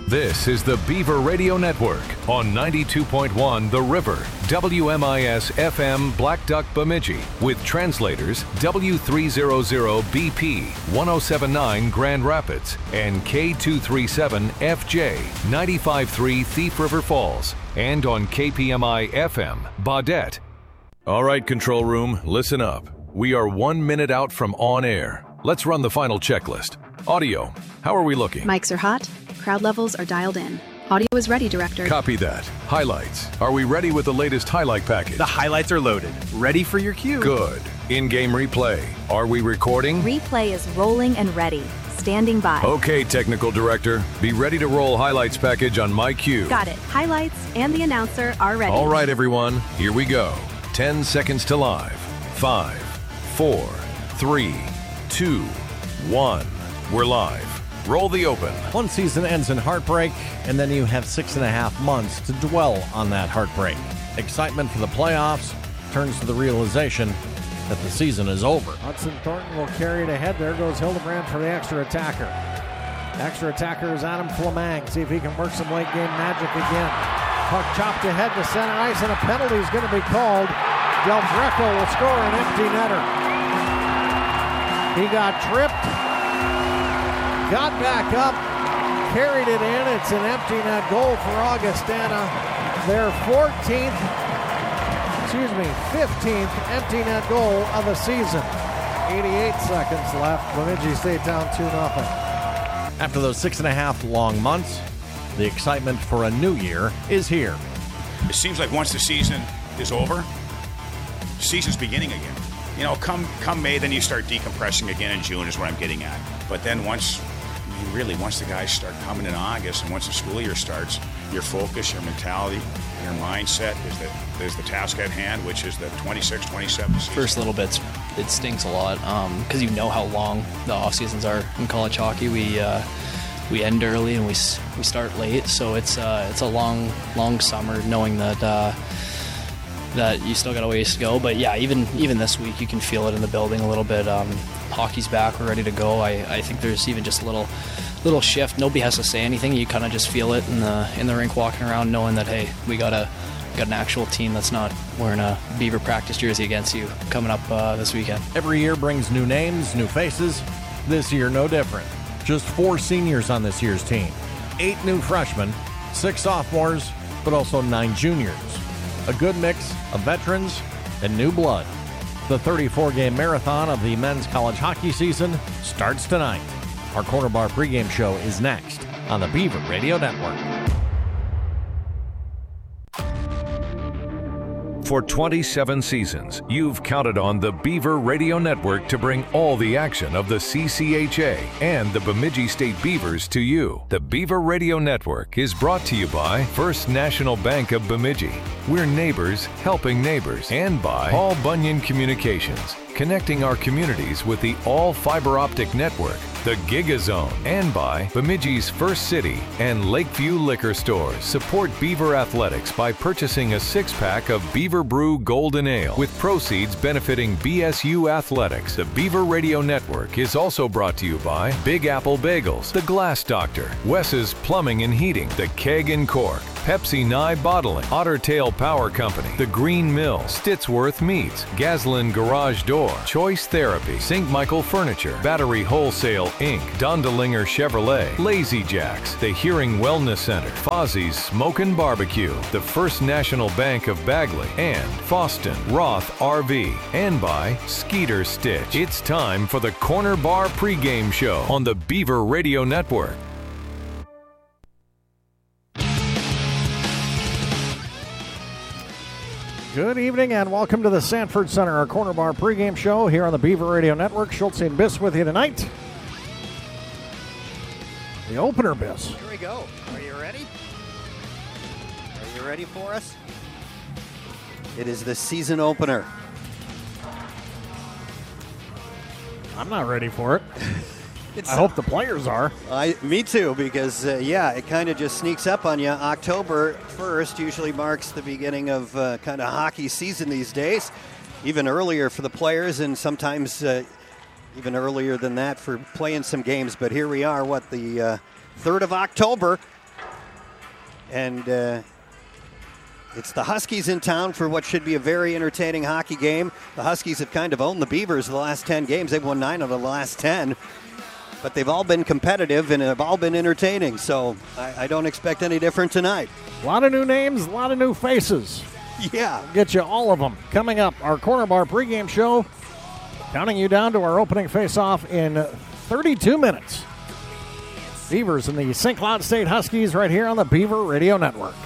This is the Beaver Radio Network on 92.1 The River, WMIS FM Black Duck Bemidji, with translators W300BP 1079 Grand Rapids and K237FJ 95.3 Thief River Falls, and on KPMI FM Baudette. All right, control room, listen up. We are 1 minute out from on air. Let's run the final checklist. Audio, how are we looking? Mics are hot. Crowd levels are dialed in. Audio is ready, Director. Copy that. Highlights. Are we ready with the latest highlight package? The highlights are loaded. Ready for your cue. Good. In-game replay. Are we recording? Replay is rolling and ready. Standing by. Okay, Technical Director. Be ready to roll highlights package on my cue. Got it. Highlights and the announcer are ready. All right, everyone. Here we go. 10 seconds to live. 5, 4, 3, 2, 1. We're live. Roll the open. One season ends in heartbreak, and then you have 6.5 months to dwell on that heartbreak. Excitement for the playoffs turns to the realization that the season is over. Hudson Thornton will carry it ahead. There goes Hildebrand for the extra attacker. Extra attacker is Adam Flamang. See if he can work some late game magic again. Puck chopped ahead to center ice, and a penalty is going to be called. Del Greco will score an empty netter. He got tripped. Got back up, carried it in. It's an empty net goal for Augustana. Their 15th empty net goal of the season. 88 seconds left. Bemidji State down 2-0. After those 6.5 long months, the excitement for a new year is here. It seems like once the season is over, the season's beginning again. You know, come May, then you start decompressing again in June is what I'm getting at. But then once the guys start coming in August and once the school year starts, your focus, your mentality, your mindset is the task at hand, which is the 26-27 season. First little bits, it stinks a lot because you know how long the off seasons are in college hockey. We end early and we start late, so it's a long summer, knowing that you still got a ways to go. But yeah, even this week you can feel it in the building a little bit. Hockey's back, we're ready to go. I think there's even just a little shift. Nobody has to say anything. You kind of just feel it in the rink walking around, knowing that, hey, we got an actual team that's not wearing a Beaver practice jersey against you coming up this weekend. Every year brings new names, new faces. This year no different. Just 4 seniors on this year's team, 8 new freshmen, 6 sophomores, but also 9 juniors. A good mix of veterans and new blood. The 34-game marathon of the men's college hockey season starts tonight. Our Corner Bar pregame show is next on the Beaver Radio Network. For 27 seasons, you've counted on the Beaver Radio Network to bring all the action of the CCHA and the Bemidji State Beavers to you. The Beaver Radio Network is brought to you by First National Bank of Bemidji. We're neighbors helping neighbors. And by Paul Bunyan Communications, connecting our communities with the all-fiber optic network, the GigaZone. And by Bemidji's First City and Lakeview Liquor Stores. Support Beaver Athletics by purchasing a 6-pack of Beaver Brew Golden Ale, with proceeds benefiting BSU Athletics. The Beaver Radio Network is also brought to you by Big Apple Bagels, The Glass Doctor, Wes's Plumbing and Heating, The Keg and Cork, Pepsi Nye Bottling, Otter Tail Power Company, The Green Mill, Stitsworth Meats, Gaslin Garage Door, Choice Therapy, St. Michael Furniture, Battery Wholesale Inc., Dondelinger Chevrolet, Lazy Jacks, The Hearing Wellness Center, Fozzie's Smokin' Barbecue, the First National Bank of Bagley, and Foston Roth RV, and by Skeeter Stitch. It's time for the Corner Bar pregame show on the Beaver Radio Network. Good evening and welcome to the Sanford Center, our Corner Bar pregame show here on the Beaver Radio Network. Schultz and Biss with you tonight. The opener, Biss. Here we go. Are you ready? Are you ready for us? It is the season opener. I'm not ready for it. I hope the players are. Me too, because, it kind of just sneaks up on you. October 1st usually marks the beginning of kind of hockey season these days, even earlier for the players and sometimes even earlier than that for playing some games. But here we are, the 3rd of October, And it's the Huskies in town for what should be a very entertaining hockey game. The Huskies have kind of owned the Beavers the last 10 games. They've won 9 of the last 10. But they've all been competitive and have all been entertaining. So I don't expect any different tonight. A lot of new names, a lot of new faces. Yeah. Get you all of them. Coming up, our Corner Bar pregame show, counting you down to our opening face-off in 32 minutes. Beavers and the St. Cloud State Huskies right here on the Beaver Radio Network.